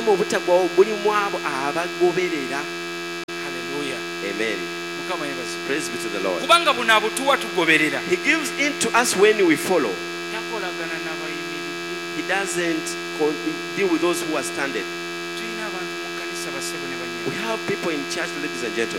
obutagwawo buli mu abo abagoberera. Hallelujah. Amen. Mukama yebazi. Praise be to the Lord. Kubanga buno abutuwa tugoberera. He gives in to us when we follow. Takolagana n'abayimiridde. He doesn't deal with those who are standing. Tulina abantu mu kanisa basebo ne banyama. We have people in church, ladies and gentlemen.